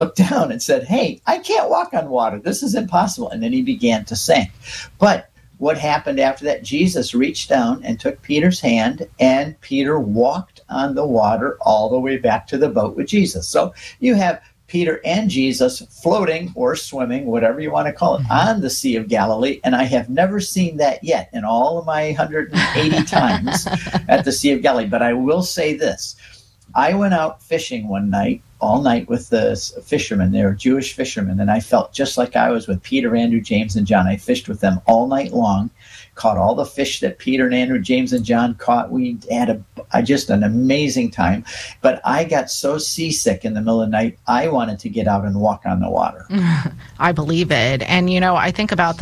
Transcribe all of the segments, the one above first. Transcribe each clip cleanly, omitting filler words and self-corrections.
looked down and said, "Hey, I can't walk on water. This is impossible." And then he began to sink. But what happened after that? Jesus reached down and took Peter's hand, and Peter walked on the water all the way back to the boat with Jesus. So you have Peter and Jesus floating or swimming, whatever you want to call it, on the Sea of Galilee. And I have never seen that yet in all of my 180 times at the Sea of Galilee. But I will say this. I went out fishing one night, all night with the fishermen. They were Jewish fishermen, and I felt just like I was with Peter, Andrew, James, and John. I fished with them all night long, caught all the fish that Peter and Andrew, James, and John caught. We had just an amazing time. But I got so seasick in the middle of the night, I wanted to get out and walk on the water. I believe it. And, I think about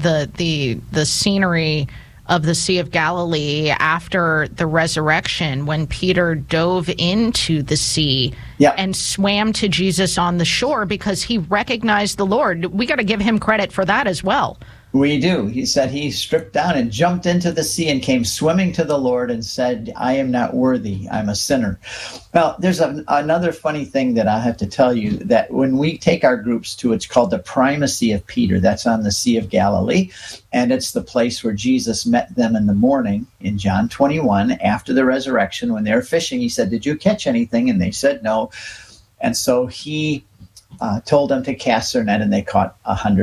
the scenery of the Sea of Galilee after the resurrection, when Peter dove into the sea and swam to Jesus on the shore because he recognized the Lord. We got to give him credit for that as well. We do. He said he stripped down and jumped into the sea and came swimming to the Lord and said, "I am not worthy. I'm a sinner." Well, there's another funny thing that I have to tell you, that when we take our groups to, it's called the Primacy of Peter. That's on the Sea of Galilee. And it's the place where Jesus met them in the morning in John 21 after the resurrection. When they were fishing, he said, "Did you catch anything?" And they said no. And so he told them to cast their net, and they caught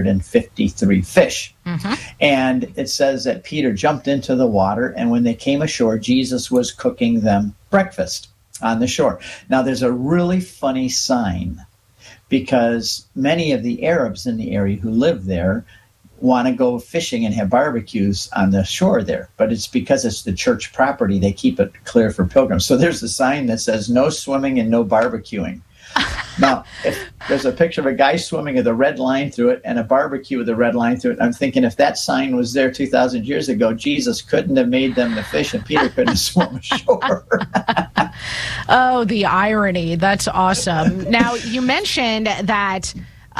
153 fish. And it says that Peter jumped into the water, and when they came ashore, Jesus was cooking them breakfast on the shore. Now, there's a really funny sign, because many of the Arabs in the area who live there want to go fishing and have barbecues on the shore there. But it's because it's the church property, they keep it clear for pilgrims. So there's a sign that says no swimming and no barbecuing. Now, if there's a picture of a guy swimming with a red line through it and a barbecue with a red line through it, I'm thinking if that sign was there 2,000 years ago, Jesus couldn't have made them the fish and Peter couldn't have swum ashore. Oh, the irony. That's awesome. Now, you mentioned that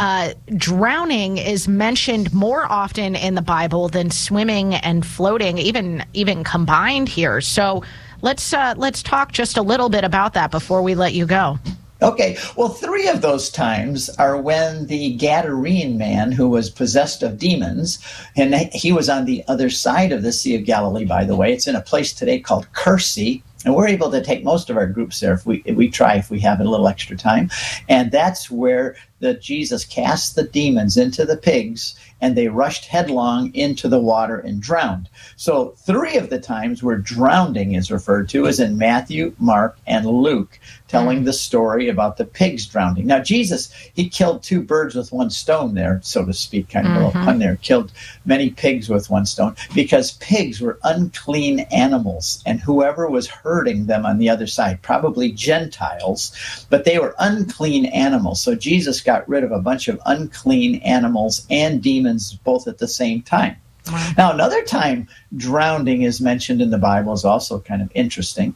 drowning is mentioned more often in the Bible than swimming and floating, even combined here. So let's talk just a little bit about that before we let you go. Okay, well, 3 of those times are when the Gadarene man who was possessed of demons, and he was on the other side of the Sea of Galilee, by the way. It's in a place today called Kursi, and we're able to take most of our groups there if we try, if we have a little extra time. And that's where Jesus cast the demons into the pigs, and they rushed headlong into the water and drowned. So 3 of the times where drowning is referred to is in Matthew, Mark, and Luke, telling the story about the pigs drowning. Now, Jesus, he killed 2 birds with 1 stone there, so to speak, kind of a little pun there. Killed many pigs with 1 stone, because pigs were unclean animals, and whoever was herding them on the other side, probably Gentiles, but they were unclean animals. So Jesus got rid of a bunch of unclean animals and demons both at the same time. Wow. Now, another time drowning is mentioned in the Bible is also kind of interesting,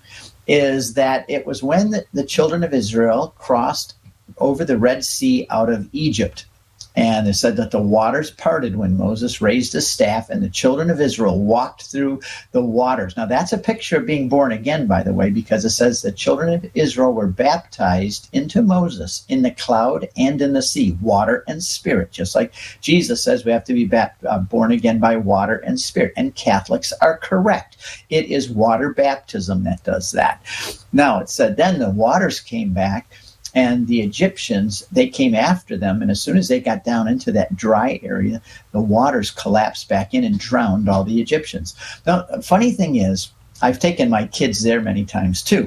is that it was when the children of Israel crossed over the Red Sea out of Egypt. And it said that the waters parted when Moses raised his staff and the children of Israel walked through the waters. Now, that's a picture of being born again, by the way, because it says the children of Israel were baptized into Moses in the cloud and in the sea, water and spirit, just like Jesus says we have to be born again by water and spirit. And Catholics are correct. It is water baptism that does that. Now, it said then the waters came back, and the Egyptians, they came after them, and as soon as they got down into that dry area, the waters collapsed back in and drowned all the Egyptians. Now, funny thing is, I've taken my kids there many times too.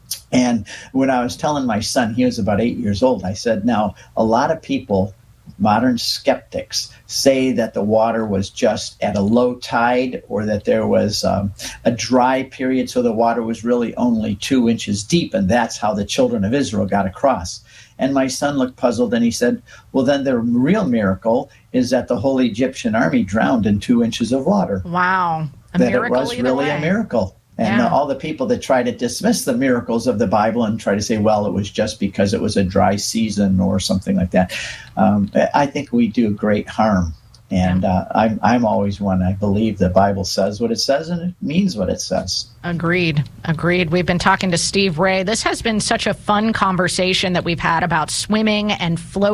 And when I was telling my son, he was about 8 years old, I said, now, a lot of people, modern skeptics, say that the water was just at a low tide, or that there was a dry period, so the water was really only 2 inches deep, and that's how the children of Israel got across. And my son looked puzzled, and he said, well, then the real miracle is that the whole Egyptian army drowned in 2 inches of water. Wow. That it was really a miracle. And all the people that try to dismiss the miracles of the Bible and try to say, well, it was just because it was a dry season or something like that, I think we do great harm And I'm always one. I believe the Bible says what it says, and it means what it says. Agreed. We've been talking to Steve Ray. This has been such a fun conversation that we've had about swimming and floating.